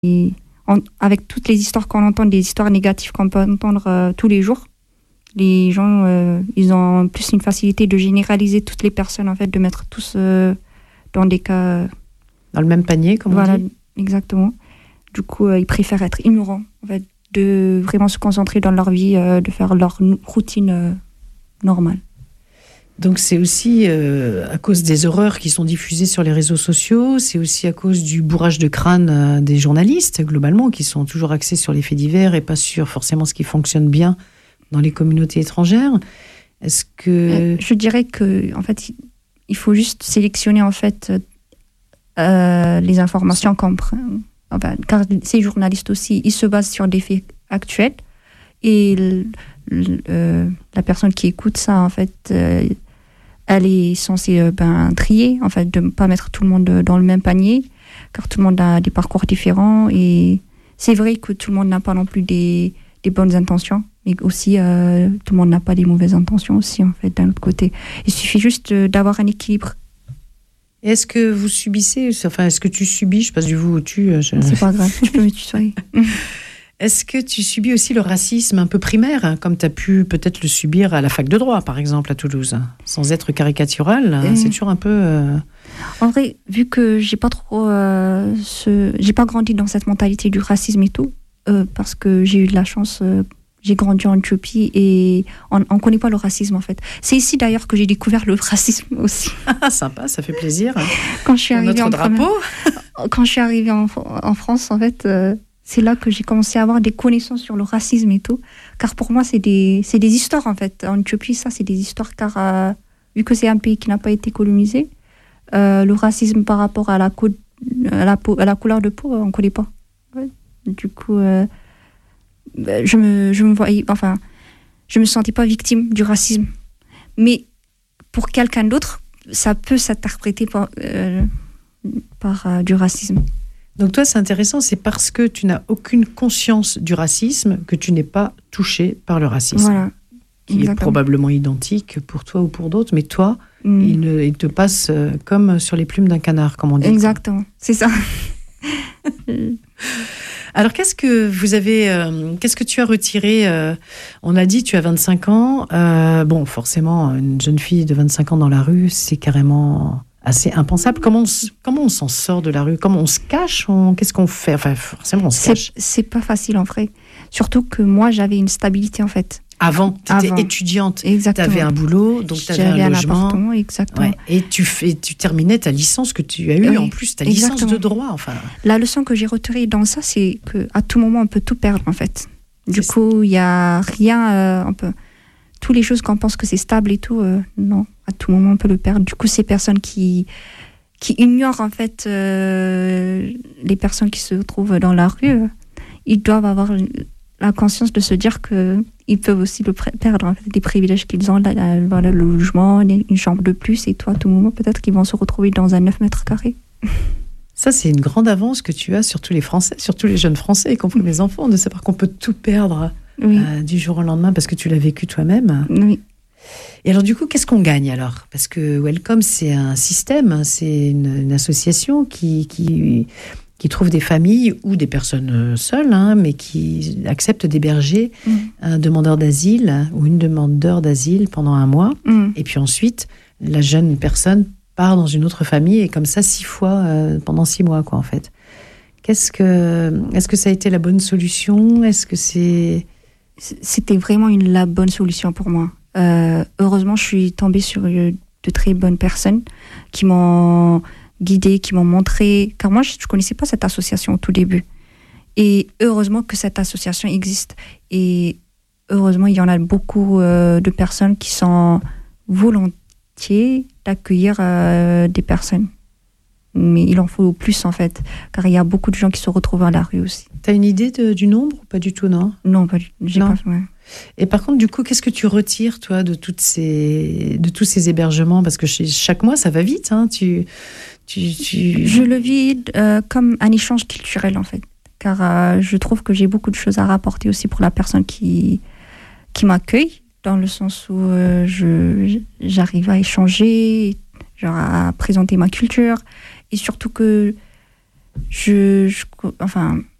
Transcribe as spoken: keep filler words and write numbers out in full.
et en, avec toutes les histoires qu'on entend, des histoires négatives qu'on peut entendre euh, tous les jours, les gens, euh, ils ont plus une facilité de généraliser toutes les personnes, en fait, de mettre tous euh, dans des cas... Dans le même panier, comme voilà, on dit. Exactement. Du coup, euh, ils préfèrent être ignorants, en fait, de vraiment se concentrer dans leur vie, euh, de faire leur routine euh, normale. Donc c'est aussi euh, à cause des horreurs qui sont diffusées sur les réseaux sociaux, c'est aussi à cause du bourrage de crâne euh, des journalistes, globalement, qui sont toujours axés sur les faits divers et pas sur forcément ce qui fonctionne bien dans les communautés étrangères. Est-ce que... Euh, je dirais que, en fait, il faut juste sélectionner, en fait, euh, les informations qu'on prend. Enfin, car ces journalistes aussi, ils se basent sur des faits actuels et le, le, euh, la personne qui écoute ça, en fait, euh, elle est censée euh, ben, trier, en fait, de ne pas mettre tout le monde dans le même panier, car tout le monde a des parcours différents et c'est vrai que tout le monde n'a pas non plus des, des bonnes intentions, mais aussi euh, tout le monde n'a pas des mauvaises intentions aussi, en fait, d'un autre côté. Il suffit juste d'avoir un équilibre. Est-ce que vous subissez, enfin, est-ce que tu subis, je passe du vous au tu. Je... C'est pas grave, tu peux me tutoyer. Est-ce que tu subis aussi le racisme un peu primaire, hein, comme tu as pu peut-être le subir à la fac de droit, par exemple, à Toulouse, sans être caricatural, hein, c'est toujours un peu... Euh... En vrai, vu que j'ai pas trop... Euh, ce... J'ai pas grandi dans cette mentalité du racisme et tout, euh, parce que j'ai eu de la chance... Euh, j'ai grandi en Éthiopie et on ne connaît pas le racisme, en fait. C'est ici, d'ailleurs, que j'ai découvert le racisme aussi. Sympa, ça fait plaisir. Quand je suis arrivée Notre en drapeau première... Quand je suis arrivée en, en France, en fait... Euh, c'est là que j'ai commencé à avoir des connaissances sur le racisme et tout. Car pour moi, c'est des, c'est des histoires, en fait. En Éthiopie, ça, c'est des histoires, car euh, vu que c'est un pays qui n'a pas été colonisé, euh, le racisme par rapport à la, co- à la, peau, à la couleur de peau, on ne connaît pas. Ouais. Du coup, euh, je me, je me voyais, enfin, je me sentais pas victime du racisme. Mais pour quelqu'un d'autre, ça peut s'interpréter par, euh, par euh, du racisme. Donc toi, c'est intéressant, c'est parce que tu n'as aucune conscience du racisme que tu n'es pas touché par le racisme. Voilà. Qui Exactement. Est probablement identique pour toi ou pour d'autres, mais toi, mm. il, ne, il te passe comme sur les plumes d'un canard, comme on dit. Exactement, quoi. C'est ça. Alors, qu'est-ce que vous avez, euh, qu'est-ce que tu as retiré euh, on a dit, tu as vingt-cinq ans. Euh, bon, forcément, une jeune fille de vingt-cinq ans dans la rue, c'est carrément... assez impensable. Comment on, comment on s'en sort de la rue? Comment on se cache? on, Qu'est-ce qu'on fait? Enfin, forcément, on se c'est, cache. C'est pas facile, en vrai. Surtout que moi, j'avais une stabilité, en fait. Avant, tu étais étudiante. Exactement. Tu avais un boulot, donc tu avais un logement. Un appartement, exactement. Ouais. Et tu, fais, tu terminais ta licence que tu as eue, oui, en plus, ta exactement. licence de droit. Enfin. La leçon que j'ai retenue dans ça, c'est qu'à tout moment, on peut tout perdre, en fait. Du c'est coup, il n'y a rien... Euh, on peut... Toutes les choses qu'on pense que c'est stable et tout, euh, non, à tout moment on peut le perdre. Du coup, ces personnes qui, qui ignorent en fait euh, les personnes qui se trouvent dans la rue, euh, ils doivent avoir la conscience de se dire qu'ils peuvent aussi le perdre, en fait, des privilèges qu'ils ont, là, là, voilà, le logement, une chambre de plus, et toi, à tout moment, peut-être qu'ils vont se retrouver dans un neuf mètres carrés. Ça, c'est une grande avance que tu as sur tous les Français, sur tous les jeunes Français, y compris mes enfants, de savoir qu'on peut tout perdre. Oui. Euh, du jour au lendemain parce que tu l'as vécu toi-même. Oui. Et alors du coup, qu'est-ce qu'on gagne alors? Parce que Welcome, c'est un système, c'est une, une association qui, qui, qui trouve des familles ou des personnes seules, hein, mais qui acceptent d'héberger mmh. un demandeur d'asile ou une demandeur d'asile pendant un mois. Mmh. Et puis ensuite, la jeune personne part dans une autre famille et comme ça six fois euh, pendant six mois, quoi, en fait. Qu'est-ce que, est-ce que ça a été la bonne solution? Est-ce que c'est... C'était vraiment une, la bonne solution pour moi. Euh, heureusement, je suis tombée sur de très bonnes personnes qui m'ont guidée, qui m'ont montré... Car moi, je ne connaissais pas cette association au tout début. Et heureusement que cette association existe. Et heureusement, il y en a beaucoup euh, de personnes qui sont volontiers d'accueillir euh, des personnes. Mais il en faut plus, en fait, car il y a beaucoup de gens qui se retrouvent à la rue aussi. T'as une idée de, du nombre ou pas du tout, non? Non, pas du tout. J'ai pas, ouais. Et par contre, du coup, qu'est-ce que tu retires, toi, de, toutes ces, de tous ces hébergements? Parce que chaque mois, ça va vite. Hein, tu, tu, tu... Je le vis euh, comme un échange culturel, en fait. Car euh, je trouve que j'ai beaucoup de choses à rapporter aussi pour la personne qui, qui m'accueille, dans le sens où euh, je, j'arrive à échanger, genre à présenter ma culture. Et surtout que je, je- enfin,